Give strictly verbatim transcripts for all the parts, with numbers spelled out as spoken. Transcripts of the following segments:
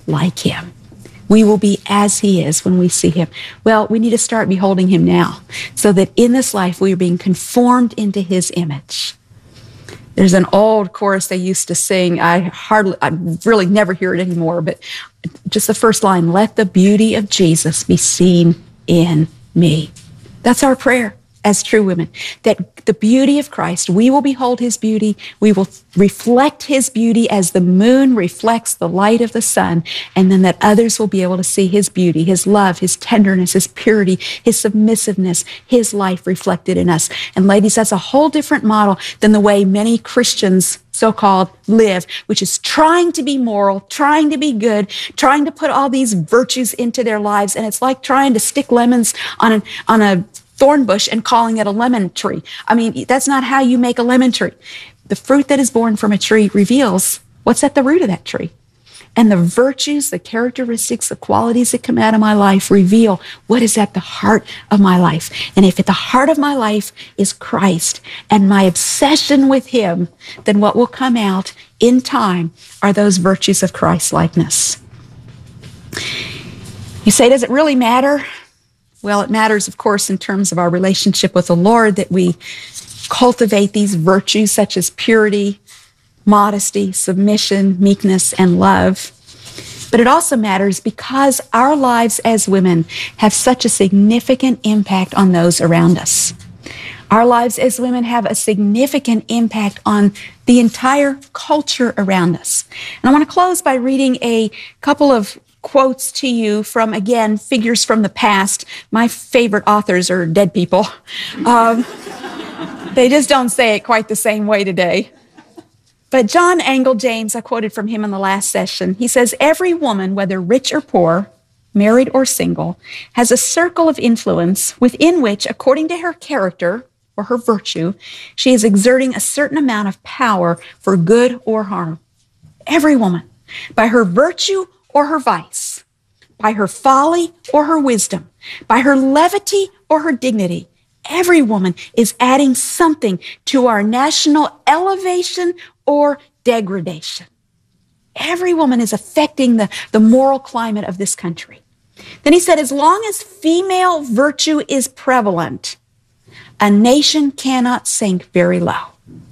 like him. We will be as he is when we see him. Well, we need to start beholding him now so that in this life we are being conformed into his image. There's an old chorus they used to sing. I hardly, I really never hear it anymore, but just the first line, let the beauty of Jesus be seen in me. That's our prayer as true women, that the beauty of Christ, we will behold his beauty, we will reflect his beauty as the moon reflects the light of the sun, and then that others will be able to see his beauty, his love, his tenderness, his purity, his submissiveness, his life reflected in us. And ladies, that's a whole different model than the way many Christians so-called live, which is trying to be moral, trying to be good, trying to put all these virtues into their lives, and it's like trying to stick lemons on a, on a thorn bush and calling it a lemon tree. I mean, that's not how you make a lemon tree. The fruit that is born from a tree reveals what's at the root of that tree. And the virtues, the characteristics, the qualities that come out of my life reveal what is at the heart of my life. And if at the heart of my life is Christ and my obsession with him, then what will come out in time are those virtues of Christ-likeness. You say, does it really matter? Well, it matters, of course, in terms of our relationship with the Lord, that we cultivate these virtues such as purity, modesty, submission, meekness, and love. But it also matters because our lives as women have such a significant impact on those around us. Our lives as women have a significant impact on the entire culture around us. And I want to close by reading a couple of quotes to you from, again, figures from the past. My favorite authors are dead people. Um, they just don't say it quite the same way today. But John Angell-James, I quoted from him in the last session, he says, every woman, whether rich or poor, married or single, has a circle of influence within which, according to her character or her virtue, she is exerting a certain amount of power for good or harm. Every woman, by her virtue or her vice, by her folly or her wisdom, by her levity or her dignity, every woman is adding something to our national elevation or degradation. Every woman is affecting the, the moral climate of this country. Then he said, as long as female virtue is prevalent, a nation cannot sink very low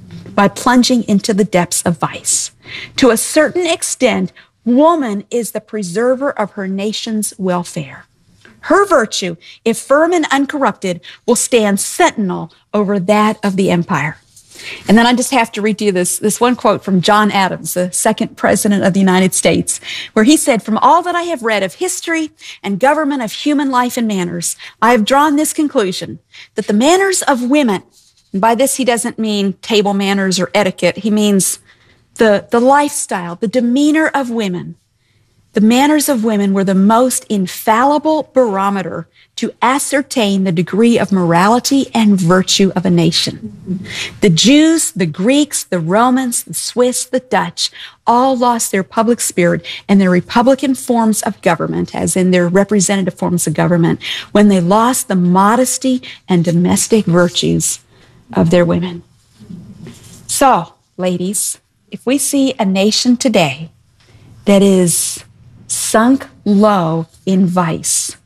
by plunging into the depths of vice. To a certain extent, woman is the preserver of her nation's welfare. Her virtue, if firm and uncorrupted, will stand sentinel over that of the empire. And then I just have to read you this, this one quote from John Adams, the second president of the United States, where he said, from all that I have read of history and government of human life and manners, I have drawn this conclusion, that the manners of women, and by this he doesn't mean table manners or etiquette, he means The, the lifestyle, the demeanor of women, the manners of women were the most infallible barometer to ascertain the degree of morality and virtue of a nation. The Jews, the Greeks, the Romans, the Swiss, the Dutch, all lost their public spirit and their republican forms of government, as in their representative forms of government, when they lost the modesty and domestic virtues of their women. So, ladies, if we see a nation today that is sunk low in vice,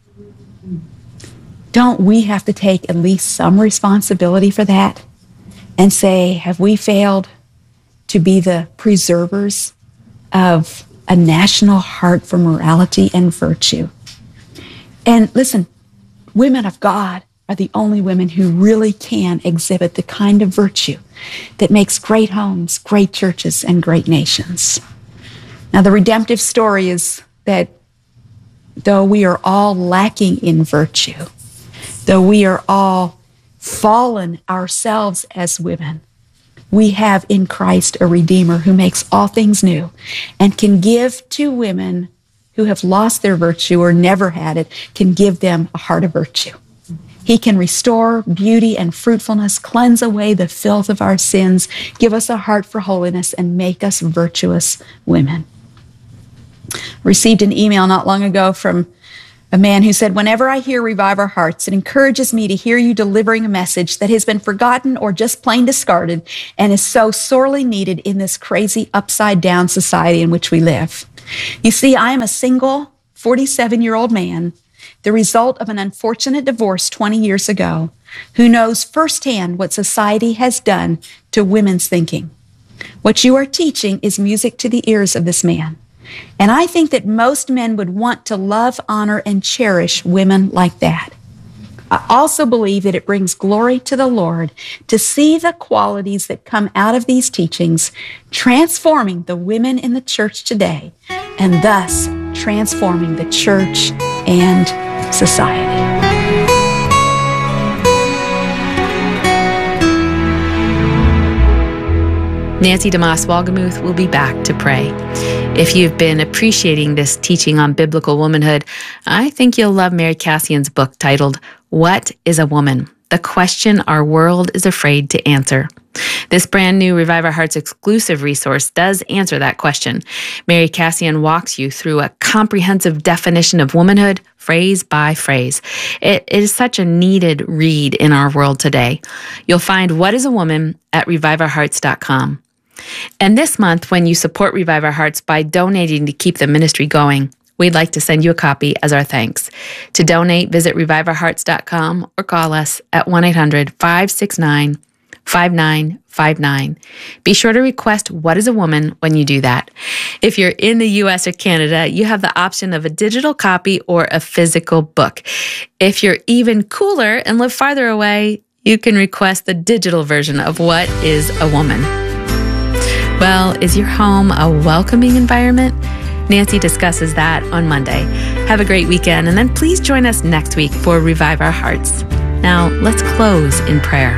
don't we have to take at least some responsibility for that and say, have we failed to be the preservers of a national heart for morality and virtue? And listen, women of God are the only women who really can exhibit the kind of virtue that makes great homes, great churches, and great nations. Now, the redemptive story is that though we are all lacking in virtue, though we are all fallen ourselves as women, we have in Christ a Redeemer who makes all things new and can give to women who have lost their virtue or never had it, can give them a heart of virtue. He can restore beauty and fruitfulness, cleanse away the filth of our sins, give us a heart for holiness, and make us virtuous women. Received an email not long ago from a man who said, whenever I hear Revive Our Hearts, it encourages me to hear you delivering a message that has been forgotten or just plain discarded and is so sorely needed in this crazy upside-down society in which we live. You see, I am a single forty-seven-year-old man, the result of an unfortunate divorce twenty years ago, who knows firsthand what society has done to women's thinking. What you are teaching is music to the ears of this man. And I think that most men would want to love, honor, and cherish women like that. I also believe that it brings glory to the Lord to see the qualities that come out of these teachings transforming the women in the church today, and thus transforming the church and society. Nancy DeMoss Wolgemuth will be back to pray. If you've been appreciating this teaching on biblical womanhood, I think you'll love Mary Kassian's book titled, What is a Woman? The Question Our World is Afraid to Answer. This brand new Revive Our Hearts exclusive resource does answer that question. Mary Kassian walks you through a comprehensive definition of womanhood, phrase by phrase. It is such a needed read in our world today. You'll find What is a Woman at revive our hearts dot com. And this month, when you support Revive Our Hearts by donating to keep the ministry going, we'd like to send you a copy as our thanks. To donate, visit revive our hearts dot com or call us at one eight hundred, five six nine, five nine five nine. Be sure to request What is a Woman when you do that. If you're in the U S or Canada, you have the option of a digital copy or a physical book. If you're even cooler and live farther away, you can request the digital version of What is a Woman. Well, is your home a welcoming environment? Nancy discusses that on Monday. Have a great weekend, and then please join us next week for Revive Our Hearts. Now, let's close in prayer.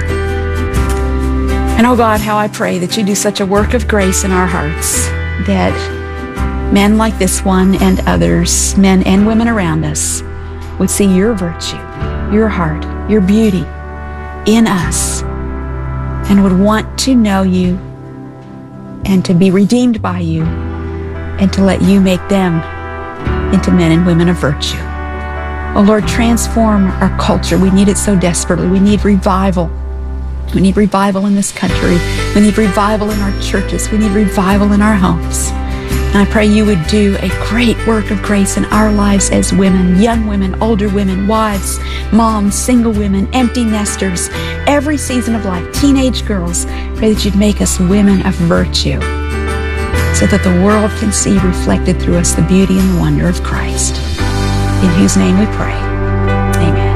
And oh God, how I pray that you do such a work of grace in our hearts, that men like this one and others, men and women around us, would see your virtue, your heart, your beauty in us, and would want to know you and to be redeemed by you, and to let you make them into men and women of virtue. Oh Lord, transform our culture. We need it so desperately. We need revival. We need revival in this country. We need revival in our churches. We need revival in our homes. And I pray you would do a great work of grace in our lives as women, young women, older women, wives, moms, single women, empty nesters, every season of life, teenage girls. Pray that you'd make us women of virtue, so that the world can see reflected through us the beauty and the wonder of Christ, in whose name we pray. Amen.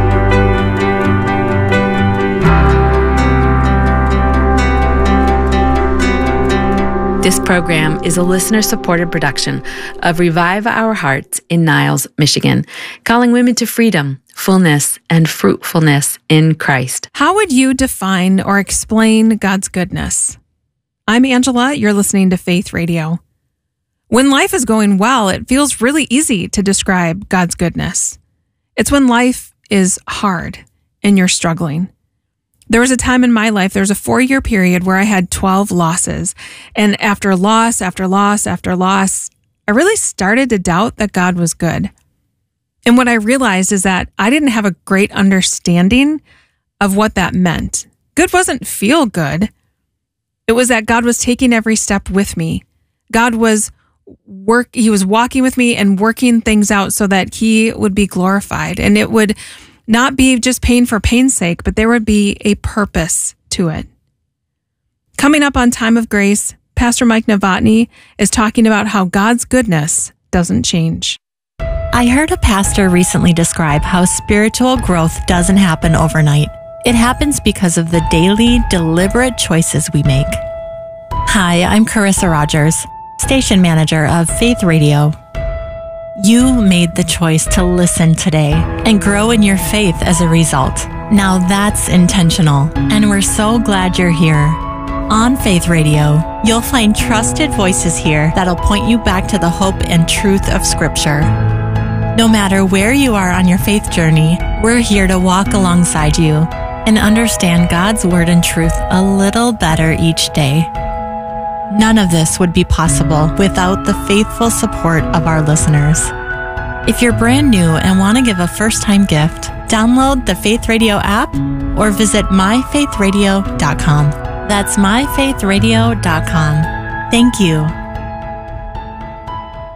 This program is a listener-supported production of Revive Our Hearts in Niles, Michigan, calling women to freedom, fullness, and fruitfulness in Christ. How would you define or explain God's goodness? I'm Angela. You're listening to Faith Radio. When life is going well, it feels really easy to describe God's goodness. It's when life is hard and you're struggling. There was a time in my life, there was a four-year period where I had twelve losses. And after loss, after loss, after loss, I really started to doubt that God was good. And what I realized is that I didn't have a great understanding of what that meant. Good wasn't feel good. It was that God was taking every step with me. God was work, he was walking with me and working things out so that he would be glorified. And it would not be just pain for pain's sake, but there would be a purpose to it. Coming up on Time of Grace, Pastor Mike Novotny is talking about how God's goodness doesn't change. I heard a pastor recently describe how spiritual growth doesn't happen overnight. It happens because of the daily, deliberate choices we make. Hi, I'm Carissa Rogers, station manager of Faith Radio. You made the choice to listen today and grow in your faith as a result. Now that's intentional, and we're so glad you're here. On Faith Radio, you'll find trusted voices here that'll point you back to the hope and truth of Scripture. No matter where you are on your faith journey, we're here to walk alongside you and understand God's word and truth a little better each day. None of this would be possible without the faithful support of our listeners. If you're brand new and want to give a first-time gift, download the Faith Radio app or visit my faith radio dot com. That's my faith radio dot com. Thank you.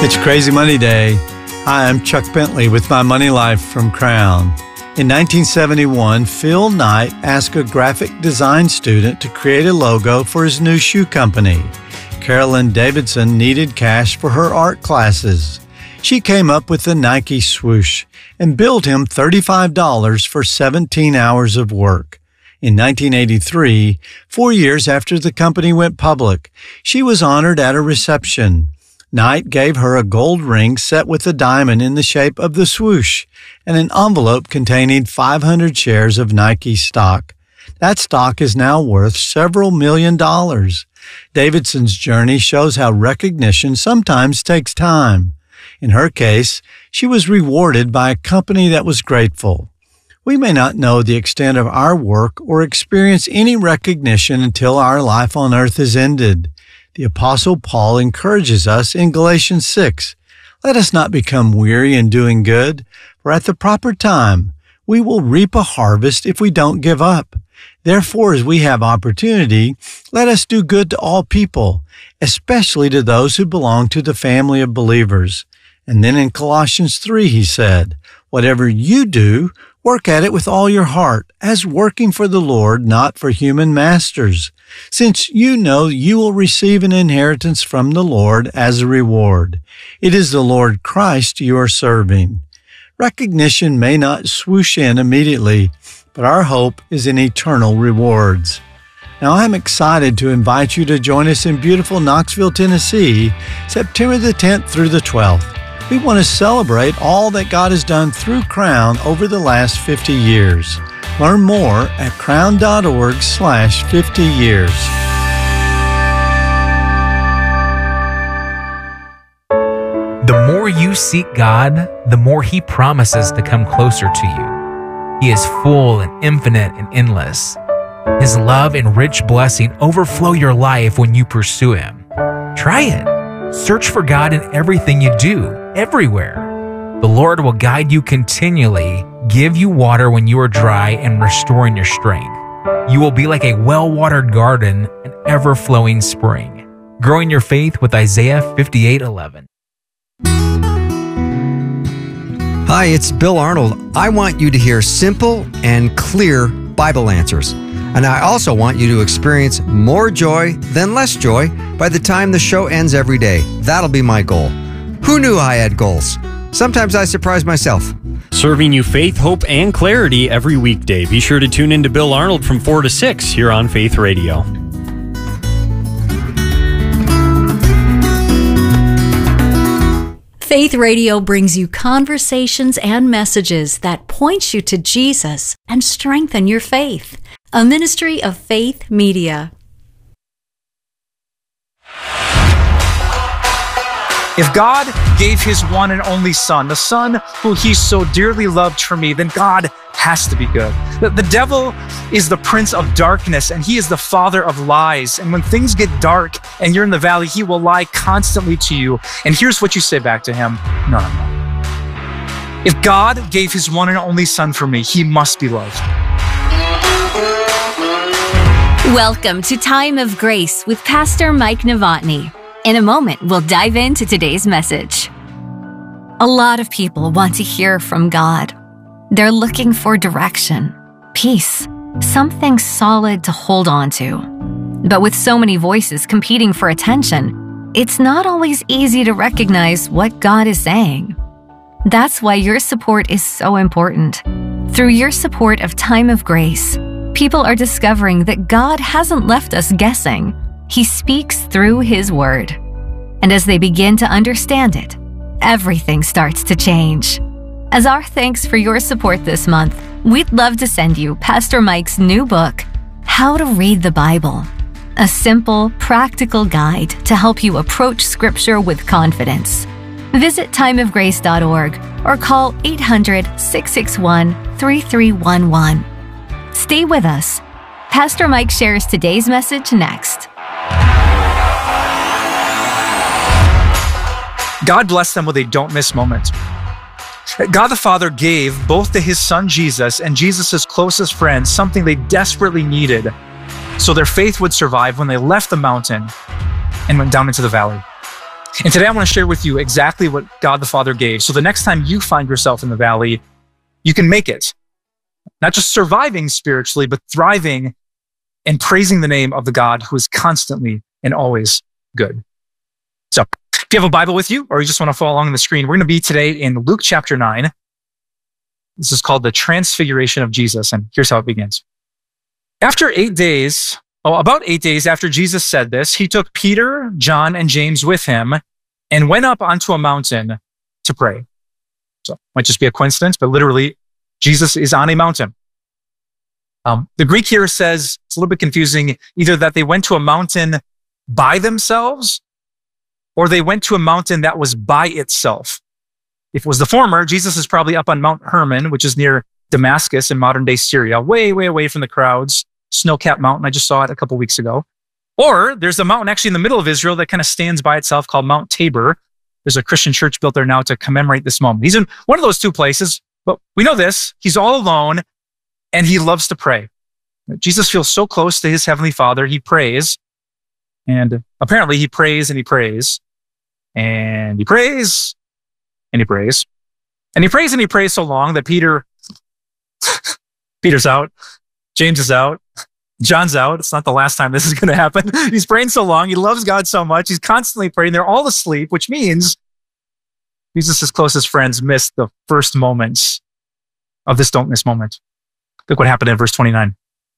It's Crazy Money Day. Hi, I'm Chuck Bentley with my Money Life from Crown. In nineteen seventy-one, Phil Knight asked a graphic design student to create a logo for his new shoe company. Carolyn Davidson needed cash for her art classes. She came up with the Nike swoosh and billed him thirty-five dollars for seventeen hours of work. In nineteen eighty-three, four years after the company went public, she was honored at a reception. Knight gave her a gold ring set with a diamond in the shape of the swoosh and an envelope containing five hundred shares of Nike stock. That stock is now worth several million dollars. Davidson's journey shows how recognition sometimes takes time. In her case, she was rewarded by a company that was grateful. We may not know the extent of our work or experience any recognition until our life on earth is ended. The Apostle Paul encourages us in Galatians six, "Let us not become weary in doing good, for at the proper time we will reap a harvest if we don't give up. Therefore, as we have opportunity, let us do good to all people, especially to those who belong to the family of believers." And then in Colossians three, he said, "Whatever you do, work at it with all your heart, as working for the Lord, not for human masters, since you know you will receive an inheritance from the Lord as a reward. It is the Lord Christ you are serving." Recognition may not swoosh in immediately, but our hope is in eternal rewards. Now, I'm excited to invite you to join us in beautiful Knoxville, Tennessee, September the tenth through the twelfth. We want to celebrate all that God has done through Crown over the last fifty years. Learn more at crown.org slash 50 years. The more you seek God, the more He promises to come closer to you. He is full and infinite and endless. His love and rich blessing overflow your life when you pursue Him. Try it. Search for God in everything you do, everywhere. The Lord will guide you continually, give you water when you are dry, and restore your strength. You will be like a well-watered garden, an ever-flowing spring. Growing your faith with Isaiah fifty-eight eleven. Hi, it's Bill Arnold. I want you to hear simple and clear Bible answers. And I also want you to experience more joy than less joy by the time the show ends every day. That'll be my goal. Who knew I had goals? Sometimes I surprise myself. Serving you faith, hope, and clarity every weekday. Be sure to tune in to Bill Arnold from four to six here on Faith Radio. Faith Radio brings you conversations and messages that point you to Jesus and strengthen your faith. A ministry of Faith Media. If God gave His one and only Son, the Son who He so dearly loved for me, then God has to be good. The, the devil is the prince of darkness, and he is the father of lies. And when things get dark and you're in the valley, he will lie constantly to you. And here's what you say back to him: no, no, no. If God gave His one and only Son for me, He must be loved. Welcome to Time of Grace with Pastor Mike Novotny. In a moment, we'll dive into today's message. A lot of people want to hear from God. They're looking for direction, peace, something solid to hold on to. But with so many voices competing for attention, it's not always easy to recognize what God is saying. That's why your support is so important. Through your support of Time of Grace, people are discovering that God hasn't left us guessing. He speaks through His Word. And as they begin to understand it, everything starts to change. As our thanks for your support this month, we'd love to send you Pastor Mike's new book, How to Read the Bible, a simple, practical guide to help you approach Scripture with confidence. Visit time of grace dot org or call eight hundred, six six one, three three one one. Stay with us. Pastor Mike shares today's message next. God bless them with a don't miss moment. God the Father gave both to His Son Jesus and Jesus' closest friends something they desperately needed so their faith would survive when they left the mountain and went down into the valley. And today I want to share with you exactly what God the Father gave. So the next time you find yourself in the valley, you can make it. Not just surviving spiritually, but thriving and praising the name of the God who is constantly and always good. So if you have a Bible with you, or you just want to follow along on the screen, we're going to be today in Luke chapter nine. This is called the Transfiguration of Jesus, and here's how it begins. After eight days, oh, about eight days after Jesus said this, he took Peter, John, and James with him and went up onto a mountain to pray. So it might just be a coincidence, but literally, Jesus is on a mountain. Um, the Greek here says, it's a little bit confusing, either that they went to a mountain by themselves, or they went to a mountain that was by itself. If it was the former, Jesus is probably up on Mount Hermon, which is near Damascus in modern-day Syria, way, way away from the crowds. Snow-capped mountain. I just saw it a couple weeks ago. Or there's a mountain actually in the middle of Israel that kind of stands by itself called Mount Tabor. There's a Christian church built there now to commemorate this moment. He's in one of those two places, but we know this. He's all alone, and he loves to pray. Jesus feels so close to his heavenly Father. He prays, and apparently he prays and he prays, and he prays, and he prays, and he prays and he prays so long that Peter, Peter's out, James is out, John's out. It's not the last time this is going to happen. He's praying so long. He loves God so much. He's constantly praying. They're all asleep, which means Jesus' closest friends missed the first moments of this don't miss moment. Look what happened in verse twenty-nine.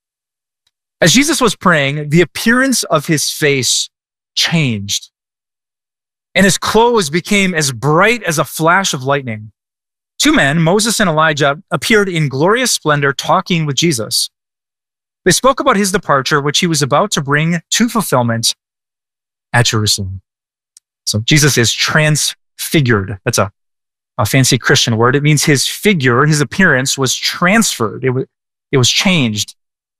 As Jesus was praying, the appearance of his face changed, and his clothes became as bright as a flash of lightning. Two men, Moses and Elijah, appeared in glorious splendor talking with Jesus. They spoke about his departure, which he was about to bring to fulfillment at Jerusalem. So Jesus is transfigured. That's a, a fancy Christian word. It means his figure, his appearance was transferred. It was, it was changed.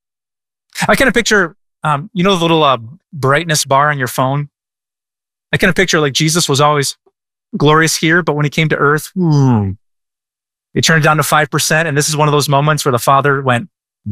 I kind of picture, um, you know, the little uh, brightness bar on your phone. I kind of picture like Jesus was always glorious here, but when he came to earth, hmm, he turned it down to five percent. And this is one of those moments where the Father went,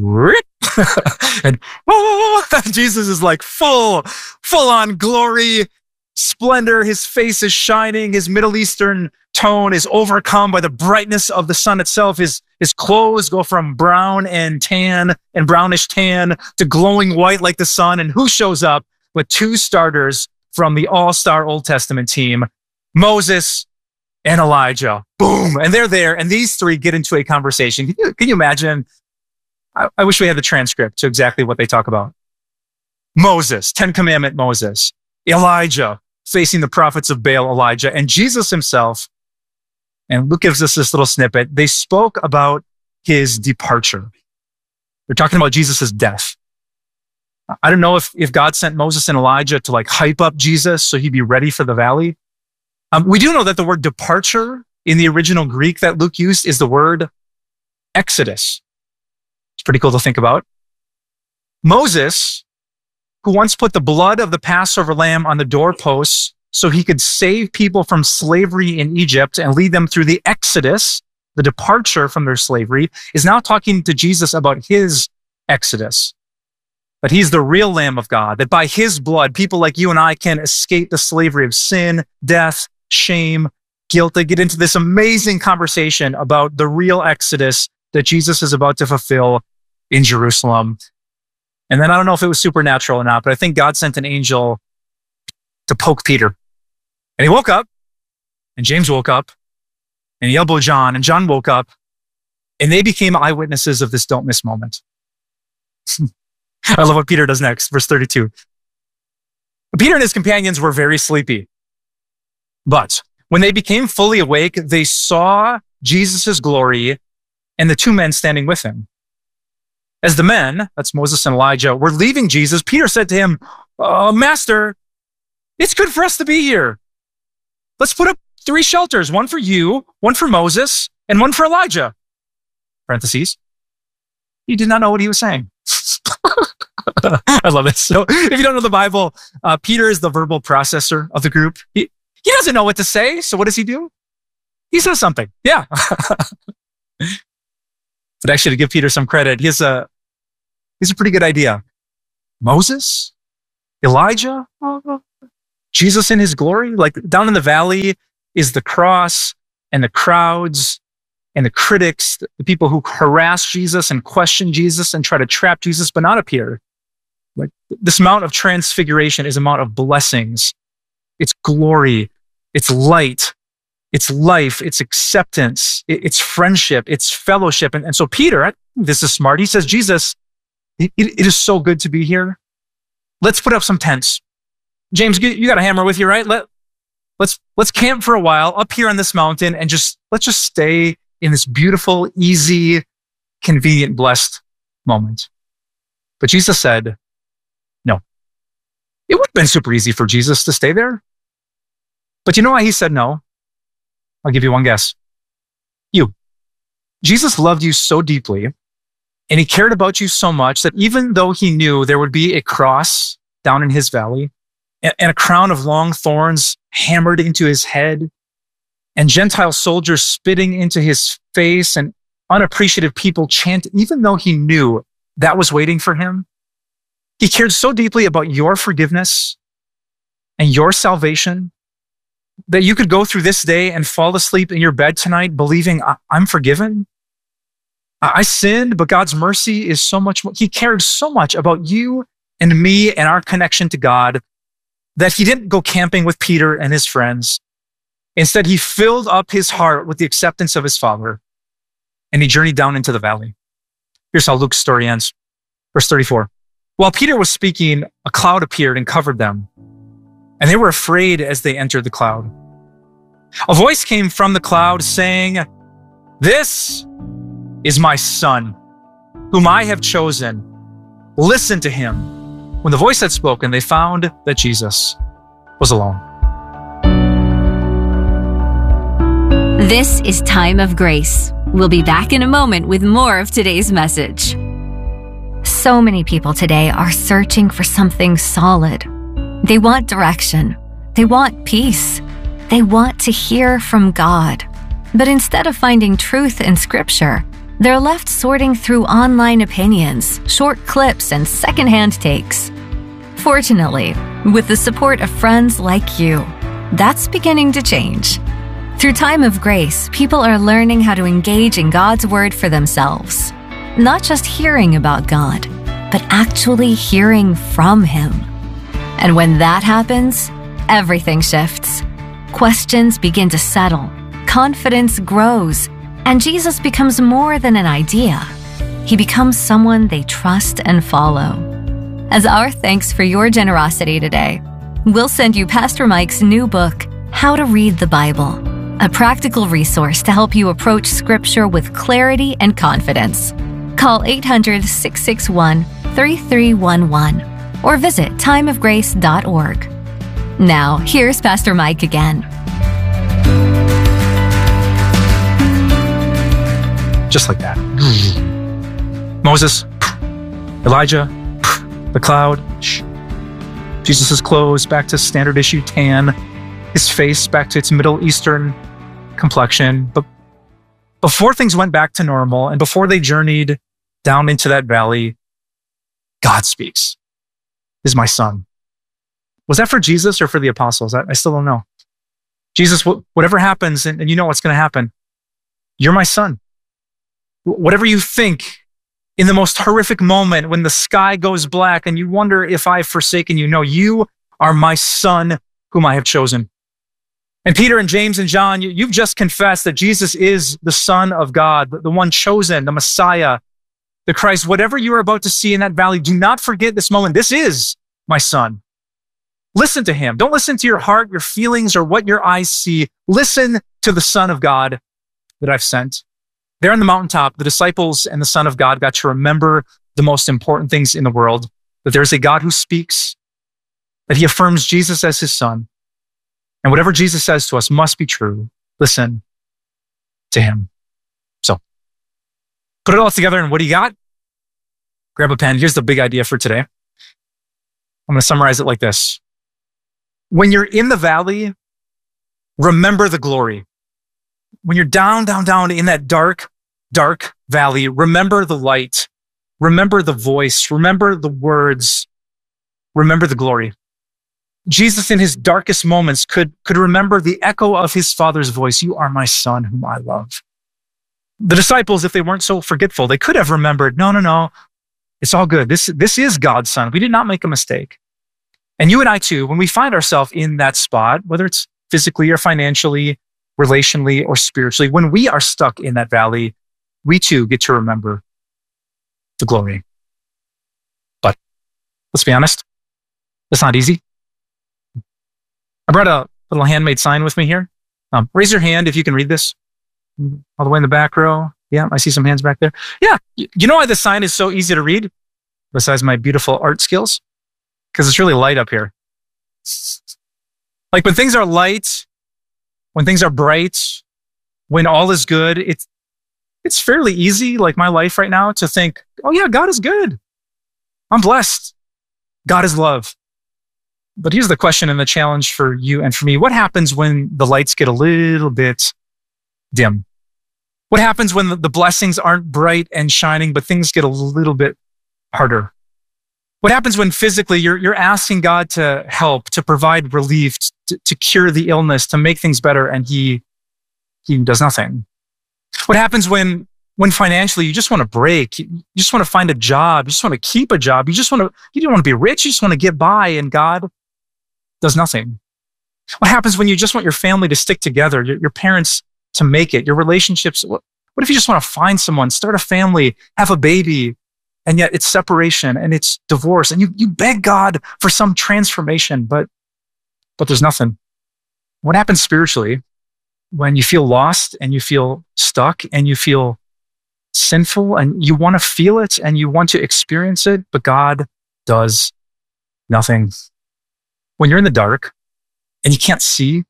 and oh, Jesus is like full, full on glory, splendor. His face is shining. His Middle Eastern tone is overcome by the brightness of the sun itself. His, his clothes go from brown and tan and brownish tan to glowing white like the sun. And who shows up but two starters from the all-star Old Testament team, Moses and Elijah. Boom. And they're there. And these three get into a conversation. Can you, can you imagine? I, I wish we had the transcript to exactly what they talk about. Moses, Ten Commandment Moses, Elijah facing the prophets of Baal, Elijah, and Jesus himself. And Luke gives us this little snippet. They spoke about his departure. They're talking about Jesus' death. I don't know if, if God sent Moses and Elijah to like hype up Jesus so he'd be ready for the valley. Um, we do know that the word departure in the original Greek that Luke used is the word exodus. It's pretty cool to think about. Moses, who once put the blood of the Passover lamb on the doorposts so he could save people from slavery in Egypt and lead them through the exodus, the departure from their slavery, is now talking to Jesus about his exodus. That he's the real Lamb of God, that by his blood, people like you and I can escape the slavery of sin, death, shame, guilt. They get into this amazing conversation about the real exodus that Jesus is about to fulfill in Jerusalem. And then I don't know if it was supernatural or not, but I think God sent an angel to poke Peter. And he woke up, and James woke up, and he elbowed John, and John woke up, and they became eyewitnesses of this don't miss moment. I love what Peter does next, verse thirty-two. Peter and his companions were very sleepy. But when they became fully awake, they saw Jesus' glory and the two men standing with him. As the men, that's Moses and Elijah, were leaving Jesus, Peter said to him, uh, Master, it's good for us to be here. Let's put up three shelters, one for you, one for Moses, and one for Elijah. Parentheses. He did not know what he was saying. I love it. So if you don't know the Bible, uh, Peter is the verbal processor of the group. He, he doesn't know what to say. So what does he do? He says something. Yeah. But actually, to give Peter some credit, he has a, he has a pretty good idea. Moses? Elijah? Oh, Jesus in his glory? Like down in the valley is the cross and the crowds and the critics, the people who harass Jesus and question Jesus and try to trap Jesus, but not up here. Like this Mount of Transfiguration is a mount of blessings. It's glory, it's light, it's life, it's acceptance, it's friendship, it's fellowship. And, and so Peter, I think this is smart. He says, Jesus, it, it is so good to be here. Let's put up some tents. James, you got a hammer with you, right? Let, let's, let's camp for a while up here on this mountain and just, let's just stay in this beautiful, easy, convenient, blessed moment. But Jesus said, no. It would have been super easy for Jesus to stay there. But you know why he said no? I'll give you one guess. You. Jesus loved you so deeply, and he cared about you so much that even though he knew there would be a cross down in his valley, and a crown of long thorns hammered into his head, and Gentile soldiers spitting into his face, and unappreciative people chanting, even though he knew that was waiting for him, he cared so deeply about your forgiveness and your salvation that you could go through this day and fall asleep in your bed tonight believing, I'm forgiven. I sinned, but God's mercy is so much more. He cared so much about you and me and our connection to God that he didn't go camping with Peter and his friends. Instead, he filled up his heart with the acceptance of his Father, and he journeyed down into the valley. Here's how Luke's story ends. Verse thirty-four. While Peter was speaking, a cloud appeared and covered them, and they were afraid as they entered the cloud. A voice came from the cloud saying, "This is my son, whom I have chosen. Listen to him." When the voice had spoken, they found that Jesus was alone. This is Time of Grace. We'll be back in a moment with more of today's message. So many people today are searching for something solid. They want direction. They want peace. They want to hear from God. But instead of finding truth in Scripture, they're left sorting through online opinions, short clips, and secondhand takes. Fortunately, with the support of friends like you, that's beginning to change. Through Time of Grace, people are learning how to engage in God's Word for themselves. Not just hearing about God, but actually hearing from Him. And when that happens, everything shifts. Questions begin to settle, confidence grows, and Jesus becomes more than an idea. He becomes someone they trust and follow. As our thanks for your generosity today, we'll send you Pastor Mike's new book, How to Read the Bible, a practical resource to help you approach Scripture with clarity and confidence. Call eight hundred, six six one, three three one one or visit time of grace dot org. Now, here's Pastor Mike again. Just like that. Moses, Elijah, the cloud, Jesus' clothes back to standard issue tan, his face back to its Middle Eastern complexion. But before things went back to normal and before they journeyed down into that valley, God speaks. This is my son. Was that for Jesus or for the apostles? I, I still don't know. Jesus, wh- whatever happens, and, and you know what's going to happen, you're my son. Wh- whatever you think in the most horrific moment when the sky goes black and you wonder if I've forsaken you, no, you are my son whom I have chosen. And Peter and James and John, you, you've just confessed that Jesus is the Son of God, the, the one chosen, the Messiah, the Christ. Whatever you are about to see in that valley, do not forget this moment. This is my son. Listen to him. Don't listen to your heart, your feelings, or what your eyes see. Listen to the Son of God that I've sent. There on the mountaintop, the disciples and the Son of God got to remember the most important things in the world, that there's a God who speaks, that he affirms Jesus as his son. And whatever Jesus says to us must be true. Listen to him. So, put it all together, and what do you got? Grab a pen. Here's the big idea for today. I'm going to summarize it like this. When you're in the valley, remember the glory. When you're down, down, down in that dark, dark valley, remember the light. Remember the voice. Remember the words. Remember the glory. Jesus in his darkest moments could, could remember the echo of his Father's voice, "You are my Son whom I love." The disciples, if they weren't so forgetful, they could have remembered, no, no, no, it's all good. This, this is God's Son. We did not make a mistake. And you and I too, when we find ourselves in that spot, whether it's physically or financially, relationally or spiritually, when we are stuck in that valley, we too get to remember the glory. But let's be honest, it's not easy. I brought a little handmade sign with me here. Um, raise your hand if you can read this. All the way in the back row. Yeah, I see some hands back there. Yeah, you know why the sign is so easy to read, besides my beautiful art skills? Because it's really light up here. Like when things are light, when things are bright, when all is good, it's, it's fairly easy, like my life right now, to think, oh yeah, God is good. I'm blessed. God is love. But here's the question and the challenge for you and for me. What happens when the lights get a little bit dim? What happens when the blessings aren't bright and shining, but things get a little bit harder? What happens when physically you're, you're asking God to help, to provide relief, to, to cure the illness, to make things better, and he, he does nothing? What happens when, when financially you just want to break, you just want to find a job, you just want to keep a job, you just want to, you don't want to be rich, you just want to get by, and God does nothing? What happens when you just want your family to stick together, your, your parents to make it, your relationships? What, what if you just want to find someone, start a family, have a baby, and yet it's separation and it's divorce, and you, you beg God for some transformation, but, but there's nothing? What happens spiritually when you feel lost and you feel stuck and you feel sinful and you want to feel it and you want to experience it, but God does nothing? When you're in the dark and you can't see,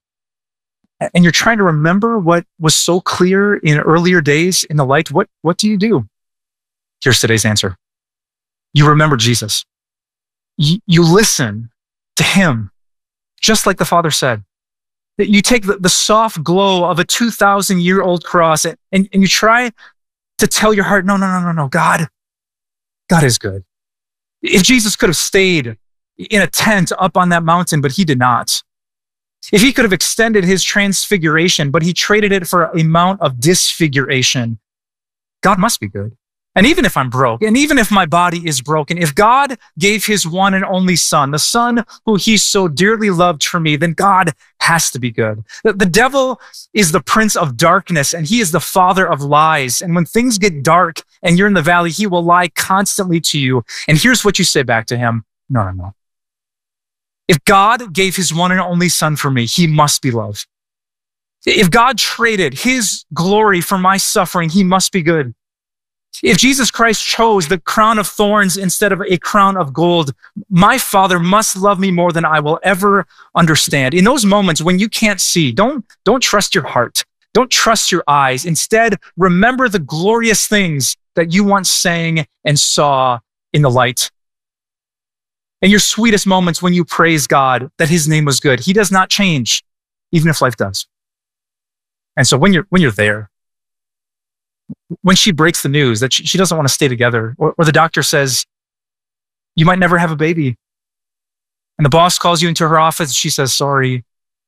and you're trying to remember what was so clear in earlier days in the light, what, what do you do? Here's today's answer. You remember Jesus. You, you listen to him, just like the Father said. That you take the, the soft glow of a two thousand year old cross and, and, and you try to tell your heart, no, no, no, no, no, God, God is good. If Jesus could have stayed in a tent up on that mountain, but he did not. If he could have extended his transfiguration, but he traded it for a mount of disfiguration, God must be good. And even if I'm broke, and even if my body is broken, if God gave his one and only Son, the Son who he so dearly loved for me, then God has to be good. The, the devil is the prince of darkness, and he is the father of lies. And when things get dark and you're in the valley, he will lie constantly to you. And here's what you say back to him. No, no, no. If God gave his one and only Son for me, he must be love. If God traded his glory for my suffering, he must be good. If Jesus Christ chose the crown of thorns instead of a crown of gold, my Father must love me more than I will ever understand. In those moments when you can't see, don't, don't trust your heart. Don't trust your eyes. Instead, remember the glorious things that you once sang and saw in the light. And your sweetest moments when you praise God that his name was good. He does not change, even if life does. And so when you're, when you're there, when she breaks the news that she, she doesn't want to stay together, or, or the doctor says, you might never have a baby, and the boss calls you into her office, she says, sorry.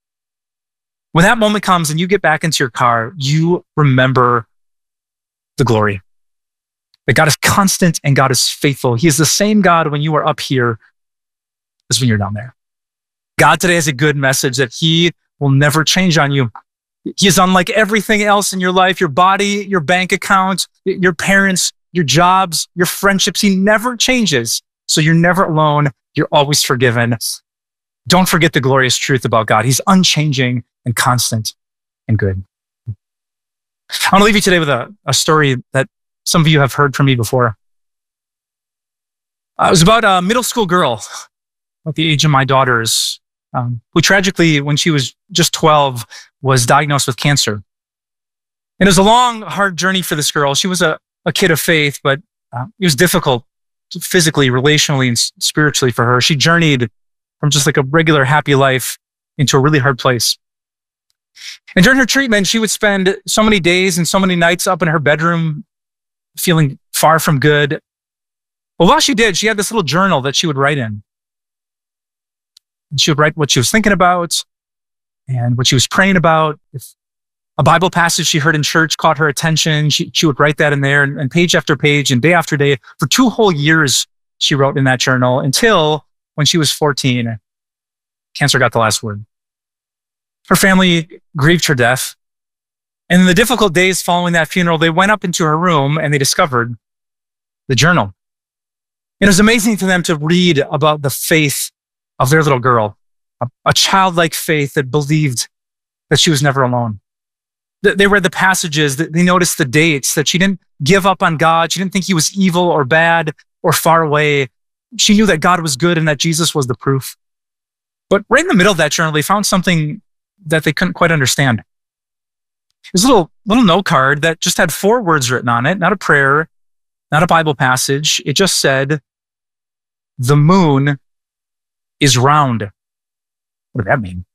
When that moment comes and you get back into your car, you remember the glory. That God is constant and God is faithful. He is the same God when you are up here as when you're down there. God today has a good message that he will never change on you. He is unlike everything else in your life, your body, your bank account, your parents, your jobs, your friendships. He never changes. So you're never alone. You're always forgiven. Don't forget the glorious truth about God. He's unchanging and constant and good. I want to leave you today with a, a story that some of you have heard from me before. Uh, it was about a middle school girl, about the age of my daughters, um, who tragically, when she was just twelve, was diagnosed with cancer. And it was a long, hard journey for this girl. She was a, a kid of faith, but uh, it was difficult physically, relationally, and spiritually for her. She journeyed from just like a regular happy life into a really hard place. And during her treatment, she would spend so many days and so many nights up in her bedroom feeling far from good. Well, while she did, she had this little journal that she would write in. She would write what she was thinking about and what she was praying about. If a Bible passage she heard in church caught her attention, she, she would write that in there, and, and page after page and day after day. For two whole years, she wrote in that journal until when she was fourteen, cancer got the last word. Her family grieved her death. And in the difficult days following that funeral, they went up into her room and they discovered the journal. It was amazing to them to read about the faith of their little girl, a, a childlike faith that believed that she was never alone. They read the passages, they noticed the dates, that she didn't give up on God. She didn't think he was evil or bad or far away. She knew that God was good and that Jesus was the proof. But right in the middle of that journal, they found something that they couldn't quite understand. It was a little, little note card that just had four words written on it, not a prayer, not a Bible passage. It just said, "The moon is round." What did that mean?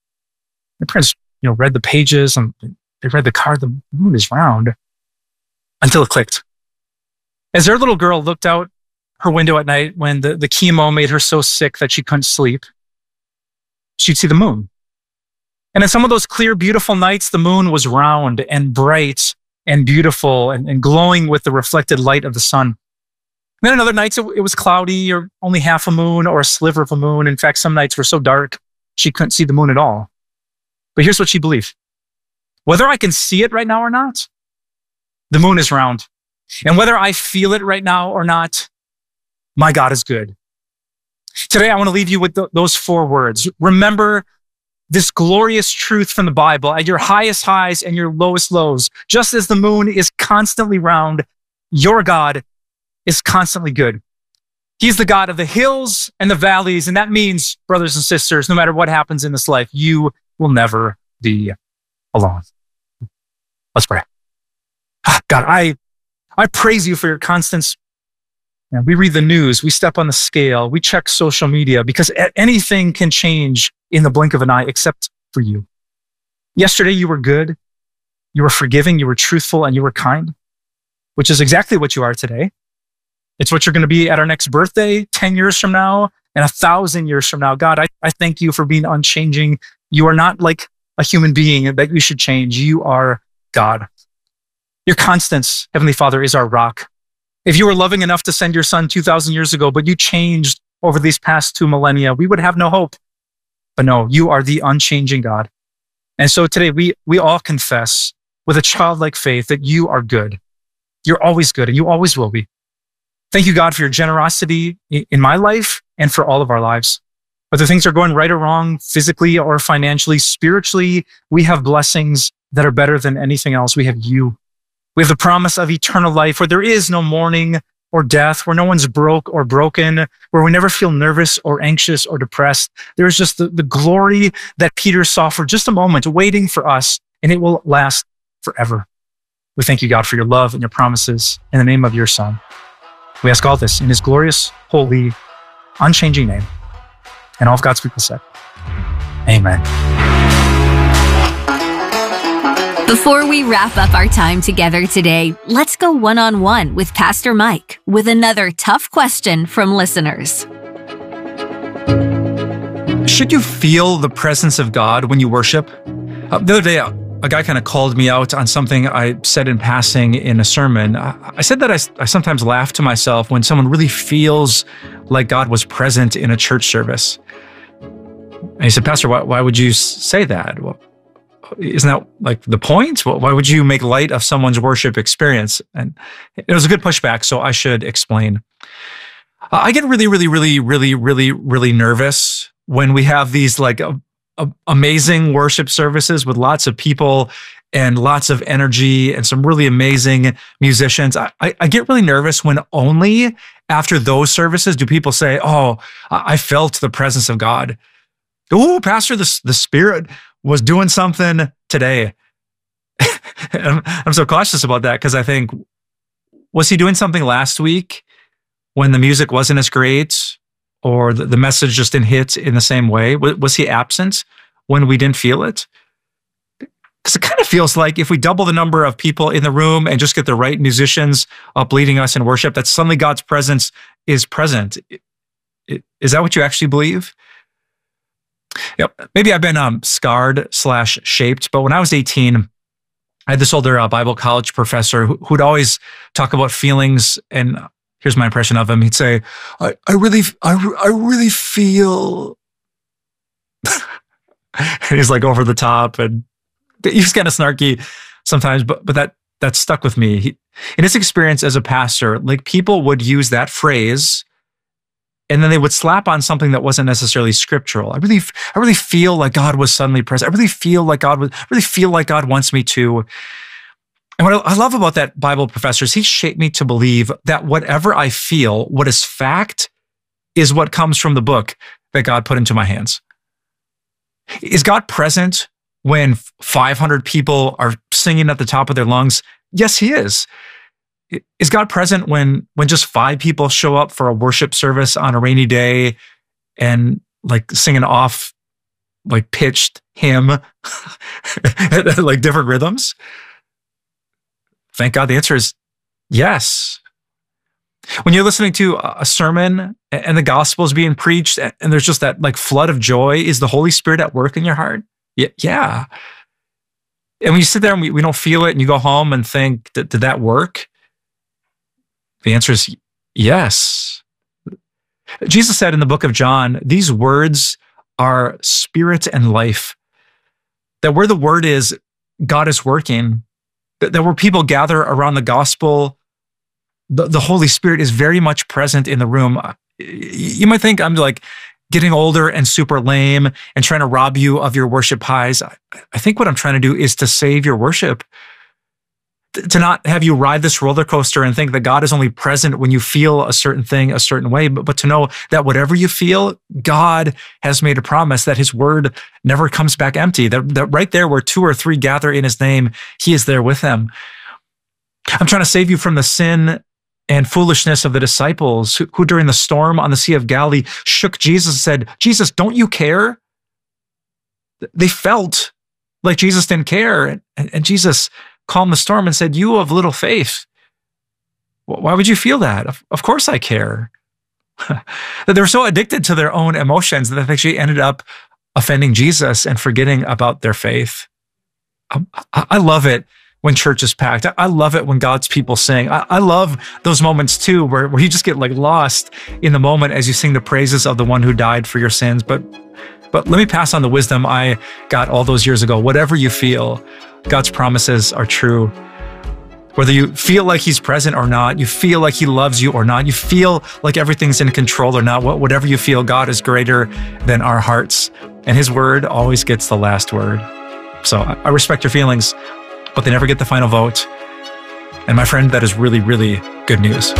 My parents, you know, read the pages and they read the card, "The moon is round," until it clicked. As their little girl looked out her window at night when the, the chemo made her so sick that she couldn't sleep, she'd see the moon. And in some of those clear, beautiful nights, the moon was round and bright and beautiful and, and glowing with the reflected light of the sun. And then in other nights, it, it was cloudy or only half a moon or a sliver of a moon. In fact, some nights were so dark, she couldn't see the moon at all. But here's what she believed. Whether I can see it right now or not, the moon is round. And whether I feel it right now or not, my God is good. Today, I want to leave you with th- those four words. Remember this glorious truth from the Bible at your highest highs and your lowest lows. Just as the moon is constantly round, your God is constantly good. He's the God of the hills and the valleys. And that means, brothers and sisters, no matter what happens in this life, you will never be alone. Let's pray. God, I, I praise you for your constance. Yeah, we read the news, we step on the scale, we check social media, because anything can change in the blink of an eye except for you. Yesterday, you were good, you were forgiving, you were truthful, and you were kind, which is exactly what you are today. It's what you're going to be at our next birthday, ten years from now, and a thousand years from now. God, I, I thank you for being unchanging. You are not like a human being that you should change. You are God. Your constance, Heavenly Father, is our rock. If you were loving enough to send your son two thousand years ago, but you changed over these past two millennia, we would have no hope. But no, you are the unchanging God. And so today we, we all confess with a childlike faith that you are good. You're always good and you always will be. Thank you, God, for your generosity in my life and for all of our lives. Whether things are going right or wrong, physically or financially, spiritually, we have blessings that are better than anything else. We have you. We have the promise of eternal life where there is no mourning or death, where no one's broke or broken, where we never feel nervous or anxious or depressed. There is just the, the glory that Peter saw for just a moment waiting for us, and it will last forever. We thank you, God, for your love and your promises in the name of your Son. We ask all this in his glorious, holy, unchanging name. And all of God's people said, amen. Before we wrap up our time together today, let's go one-on-one with Pastor Mike with another tough question from listeners. Should you feel the presence of God when you worship? Uh, the other day, a, a guy kind of called me out on something I said in passing in a sermon. I, I said that I, I sometimes laugh to myself when someone really feels like God was present in a church service. And he said, Pastor, why, why would you say that? Well, isn't that like the point? Why would you make light of someone's worship experience? And it was a good pushback, so I should explain. I get really, really, really, really, really, really nervous when we have these like uh, uh, amazing worship services with lots of people and lots of energy and some really amazing musicians. I, I, I get really nervous when only after those services do people say, oh, I felt the presence of God. Oh, Pastor, the, the Spirit was doing something today. I'm, I'm so cautious about that because I think, was he doing something last week when the music wasn't as great or the, the message just didn't hit in the same way? Was, was he absent when we didn't feel it? Because it kind of feels like if we double the number of people in the room and just get the right musicians up leading us in worship, that suddenly God's presence is present. Is that what you actually believe? Yep. Maybe I've been um, scarred slash shaped, but when I was eighteen, I had this older uh, Bible college professor who, who'd always talk about feelings. And here's my impression of him. He'd say, I, I really, I, I really feel, and he's like over the top, and he's kind of snarky sometimes, but, but that, that stuck with me. He, in his experience as a pastor, like people would use that phrase and then they would slap on something that wasn't necessarily scriptural. I really, I really feel like God was suddenly present. I really feel like God was, I really feel like God wants me to. And what I love about that Bible professor is he shaped me to believe that whatever I feel, what is fact, is what comes from the book that God put into my hands. Is God present when five hundred people are singing at the top of their lungs? Yes, he is. Is God present when when just five people show up for a worship service on a rainy day and like singing off like pitched hymn, like different rhythms? Thank God the answer is yes. When you're listening to a sermon and the gospel is being preached and there's just that like flood of joy, is the Holy Spirit at work in your heart? Yeah. And when you sit there and we, we don't feel it and you go home and think, did that work? The answer is yes. Jesus said in the book of John, these words are spirit and life. That where the word is, God is working. That, that where people gather around the gospel, the, the Holy Spirit is very much present in the room. You might think I'm like getting older and super lame and trying to rob you of your worship highs. I, I think what I'm trying to do is to save your worship. To not have you ride this roller coaster and think that God is only present when you feel a certain thing a certain way, but, but to know that whatever you feel, God has made a promise that his word never comes back empty, that, that right there where two or three gather in his name, he is there with them. I'm trying to save you from the sin and foolishness of the disciples who, who during the storm on the Sea of Galilee shook Jesus and said, Jesus, don't you care? They felt like Jesus didn't care. And, and Jesus calmed the storm and said, you of little faith, why would you feel that? Of, of course I care. That they were so addicted to their own emotions that they actually ended up offending Jesus and forgetting about their faith. I, I love it when church is packed. I love it when God's people sing. I, I love those moments too, where, where you just get like lost in the moment as you sing the praises of the one who died for your sins. But, but let me pass on the wisdom I got all those years ago. Whatever you feel, God's promises are true. Whether you feel like he's present or not, you feel like he loves you or not, you feel like everything's in control or not, whatever you feel, God is greater than our hearts. And his word always gets the last word. So I respect your feelings, but they never get the final vote. And my friend, that is really, really good news.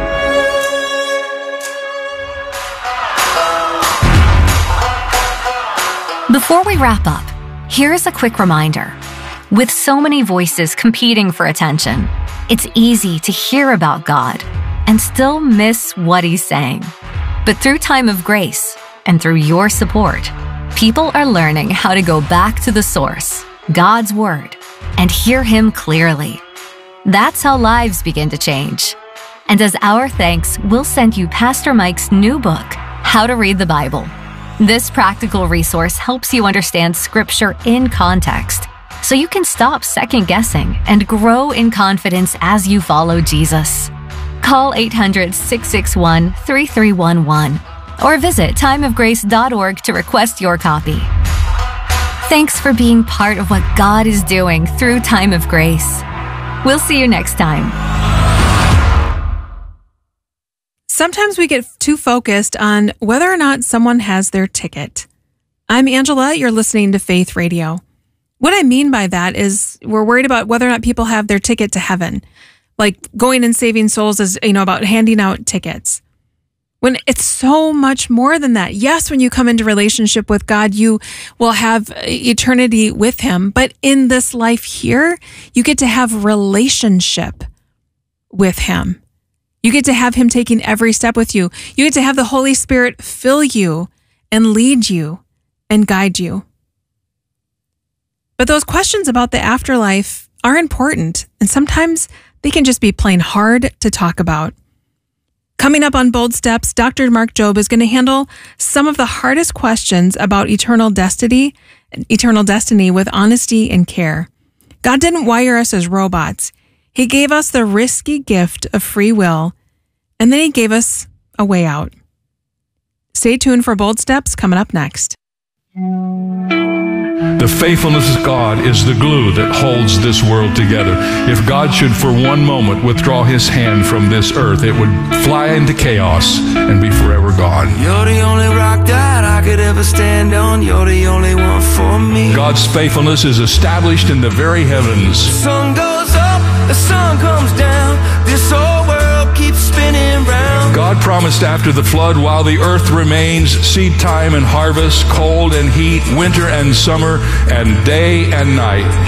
Before we wrap up, here's a quick reminder. With so many voices competing for attention, it's easy to hear about God and still miss what he's saying. But through Time of Grace and through your support, people are learning how to go back to the source, God's Word, and hear him clearly. That's how lives begin to change. And as our thanks, we'll send you Pastor Mike's new book, How to Read the Bible. This practical resource helps you understand Scripture in context, so you can stop second-guessing and grow in confidence as you follow Jesus. Call eight hundred, six six one, three three one one or visit time of grace dot org to request your copy. Thanks for being part of what God is doing through Time of Grace. We'll see you next time. Sometimes we get too focused on whether or not someone has their ticket. I'm Angela. You're listening to Faith Radio. What I mean by that is we're worried about whether or not people have their ticket to heaven. Like going and saving souls is, you know, about handing out tickets. When it's so much more than that. Yes, when you come into relationship with God, you will have eternity with him. But in this life here, you get to have relationship with him. You get to have him taking every step with you. You get to have the Holy Spirit fill you and lead you and guide you. But those questions about the afterlife are important, and sometimes they can just be plain hard to talk about. Coming up on Bold Steps, Doctor Mark Jobe is going to handle some of the hardest questions about eternal destiny, eternal destiny with honesty and care. God didn't wire us as robots. He gave us the risky gift of free will, and then he gave us a way out. Stay tuned for Bold Steps coming up next. The faithfulness of God is the glue that holds this world together. If God should for one moment withdraw his hand from this earth, it would fly into chaos and be forever gone. You're the only rock that I could ever stand on. You're the only one for me. God's faithfulness is established in the very heavens. The sun goes up, the sun comes down. This whole world keeps spinning round. God promised after the flood, while the earth remains, seed time and harvest, cold and heat, winter and summer, and day and night